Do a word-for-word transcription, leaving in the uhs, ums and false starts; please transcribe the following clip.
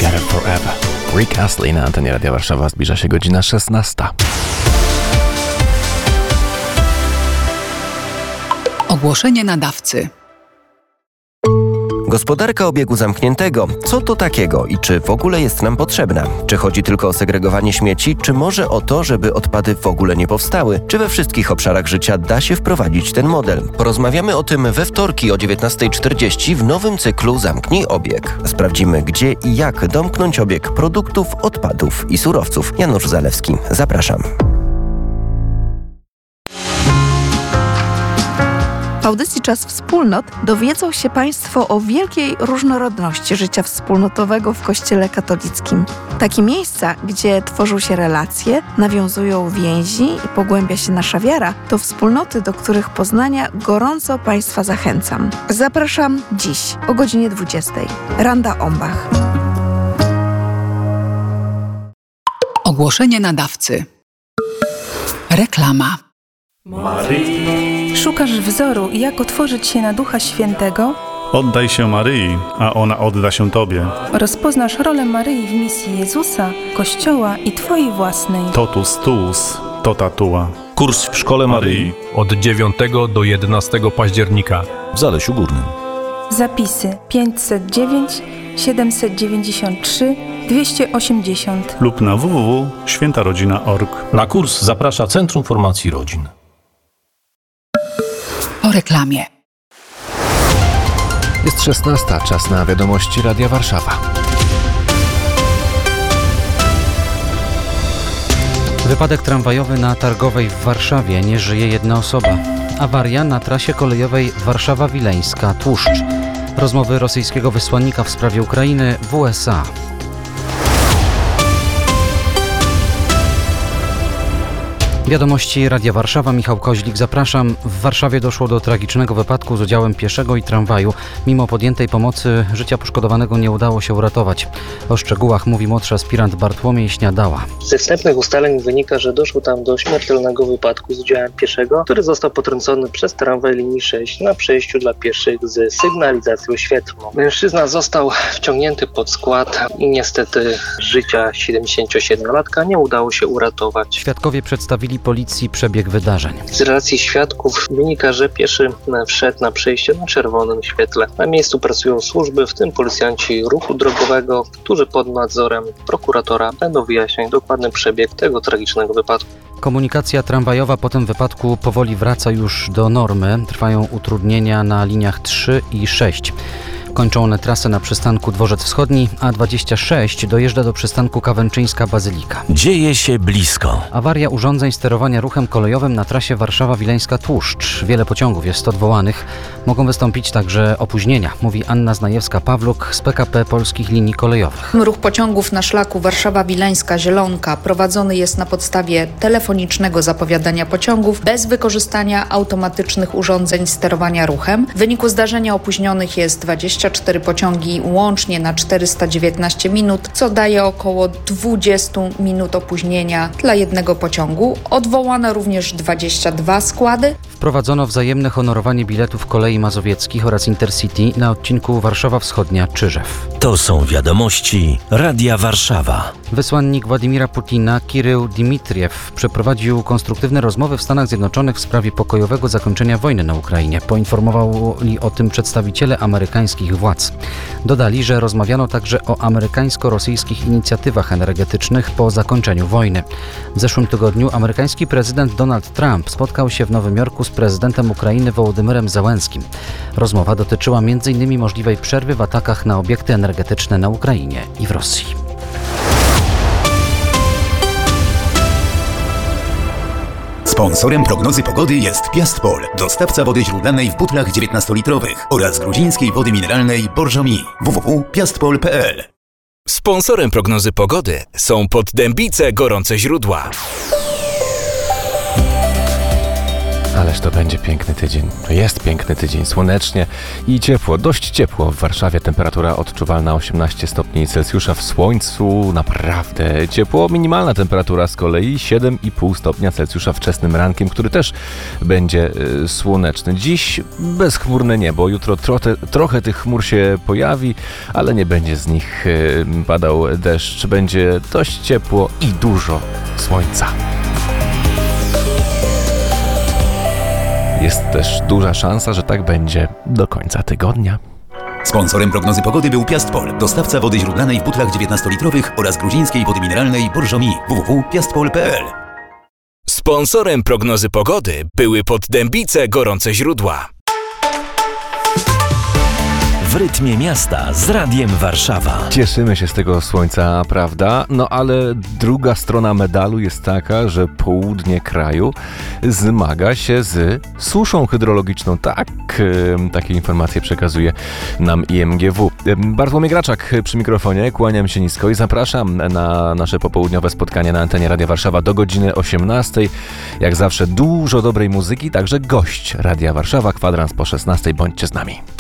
Together Forever. Rick Astley na antenie Radia Warszawa. Zbliża się godzina szesnasta. Ogłoszenie nadawcy. Gospodarka obiegu zamkniętego. Co to takiego i czy w ogóle jest nam potrzebna? Czy chodzi tylko o segregowanie śmieci, czy może o to, żeby odpady w ogóle nie powstały? Czy we wszystkich obszarach życia da się wprowadzić ten model? Porozmawiamy o tym we wtorki o dziewiętnasta czterdzieści w nowym cyklu Zamknij obieg. Sprawdzimy, gdzie i jak domknąć obieg produktów, odpadów i surowców. Janusz Zalewski, zapraszam. W audycji Czas Wspólnot dowiedzą się Państwo o wielkiej różnorodności życia wspólnotowego w Kościele katolickim. Takie miejsca, gdzie tworzą się relacje, nawiązują więzi i pogłębia się nasza wiara, to wspólnoty, do których poznania gorąco Państwa zachęcam. Zapraszam dziś o godzinie dwudziestej. Randa Ombach. Ogłoszenie nadawcy. Reklama. Maryi. Szukasz wzoru, jak otworzyć się na Ducha Świętego? Oddaj się Maryi, a ona odda się Tobie. Rozpoznasz rolę Maryi w misji Jezusa, Kościoła i Twojej własnej. Totus tuus, tota tua. Kurs w Szkole Maryi od dziewiątego do jedenastego października w Zalesiu Górnym. Zapisy pięćset dziewięć siedemset dziewięćdziesiąt trzy dwieście osiemdziesiąt Lub na w w w kropka święta rodzina kropka org. Na kurs zaprasza Centrum Formacji Rodzin. Po reklamie. Jest szesnasta, czas na wiadomości Radia Warszawa. Wypadek tramwajowy na Targowej w Warszawie. Nie żyje jedna osoba. Awaria na trasie kolejowej Warszawa-Wileńska-Tłuszcz. Rozmowy rosyjskiego wysłannika w sprawie Ukrainy w U S A. Wiadomości Radia Warszawa, Michał Koźlik, zapraszam. W Warszawie doszło do tragicznego wypadku z udziałem pieszego i tramwaju. Mimo podjętej pomocy życia poszkodowanego nie udało się uratować. O szczegółach mówi młodszy aspirant Bartłomiej Śniadała. Ze wstępnych ustaleń wynika, że doszło tam do śmiertelnego wypadku z udziałem pieszego, który został potrącony przez tramwaj linii sześć na przejściu dla pieszych z sygnalizacją świetlną. Mężczyzna został wciągnięty pod skład i niestety życia siedemdziesięciosiedmiolatka nie udało się uratować. Świadkowie przedstawili policji przebieg wydarzeń. Z relacji świadków wynika, że pieszy wszedł na przejście na czerwonym świetle. Na miejscu pracują służby, w tym policjanci ruchu drogowego, którzy pod nadzorem prokuratora będą wyjaśniać dokładny przebieg tego tragicznego wypadku. Komunikacja tramwajowa po tym wypadku powoli wraca już do normy. Trwają utrudnienia na liniach trzy i sześć. Kończą one trasę na przystanku Dworzec Wschodni, a dwadzieścia sześć dojeżdża do przystanku Kawęczyńska-Bazylika. Dzieje się blisko. Awaria urządzeń sterowania ruchem kolejowym na trasie Warszawa-Wileńska-Tłuszcz. Wiele pociągów jest odwołanych. Mogą wystąpić także opóźnienia, mówi Anna Znajewska-Pawluk z P K P Polskich Linii Kolejowych. Ruch pociągów na szlaku Warszawa-Wileńska-Zielonka prowadzony jest na podstawie telefonicznego zapowiadania pociągów bez wykorzystania automatycznych urządzeń sterowania ruchem. W wyniku zdarzenia opóźnionych jest dwadzieścia cztery pociągi łącznie na czterysta dziewiętnaście minut, co daje około dwadzieścia minut opóźnienia dla jednego pociągu. Odwołano również dwadzieścia dwa składy. Wprowadzono wzajemne honorowanie biletów kolei mazowieckich oraz Intercity na odcinku Warszawa Wschodnia-Czyżew. To są wiadomości Radia Warszawa. Wysłannik Władimira Putina Kirył Dimitriew przeprowadził konstruktywne rozmowy w Stanach Zjednoczonych w sprawie pokojowego zakończenia wojny na Ukrainie. Poinformowali o tym przedstawiciele amerykańskich władz. Dodali, że rozmawiano także o amerykańsko-rosyjskich inicjatywach energetycznych po zakończeniu wojny. W zeszłym tygodniu amerykański prezydent Donald Trump spotkał się w Nowym Jorku z prezydentem Ukrainy Wołodymyrem Zełenskim. Rozmowa dotyczyła między innymi możliwej przerwy w atakach na obiekty energetyczne na Ukrainie i w Rosji. Sponsorem prognozy pogody jest Piastpol, dostawca wody źródlanej w butlach dziewiętnastolitrowych oraz gruzińskiej wody mineralnej Borżomi. w w w kropka piastpol kropka p l. Sponsorem prognozy pogody są Poddębice Gorące Źródła. Ależ to będzie piękny tydzień. To jest piękny tydzień, słonecznie i ciepło, dość ciepło. W Warszawie temperatura odczuwalna osiemnaście stopni Celsjusza, w słońcu naprawdę ciepło. Minimalna temperatura z kolei siedem i pół stopnia Celsjusza wczesnym rankiem, który też będzie y, słoneczny. Dziś bezchmurne niebo, jutro trochę, trochę tych chmur się pojawi, ale nie będzie z nich y, padał deszcz. Będzie dość ciepło i dużo słońca. Jest też duża szansa, że tak będzie do końca tygodnia. Sponsorem prognozy pogody był Piastpol, dostawca wody źródlanej w butlach dziewiętnastolitrowych oraz gruzińskiej wody mineralnej Borżomi. w w w kropka piastpol kropka p l. Sponsorem prognozy pogody były Poddębice Gorące Źródła. W rytmie miasta z Radiem Warszawa. Cieszymy się z tego słońca, prawda? No ale druga strona medalu jest taka, że południe kraju zmaga się z suszą hydrologiczną. Tak, takie informacje przekazuje nam I M G W. Bartłomiej Graczak przy mikrofonie, kłaniam się nisko i zapraszam na nasze popołudniowe spotkanie na antenie Radia Warszawa do godziny osiemnastej. Jak zawsze dużo dobrej muzyki, także gość Radia Warszawa, kwadrans po szesnastej. Bądźcie z nami.